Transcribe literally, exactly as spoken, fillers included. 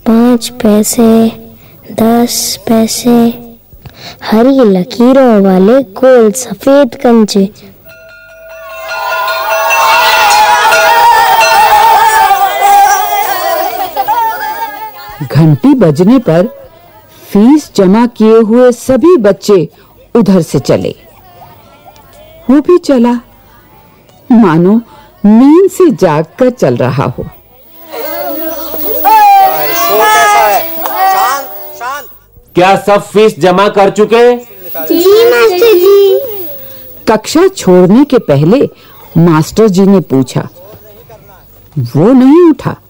पाँच पैसे, दस पैसे, हरी लकीरों वाले गोल सफेद कंचे। घंटी बजने पर फीस जमा किए हुए सभी बच्चे उधर से चले। वो भी चला, मानो नींद से जागकर चल रहा हो। क्या सब फीस जमा कर चुके? जी मास्टर जी। कक्षा छोड़ने के पहले मास्टर जी ने पूछा। वो नहीं उठा।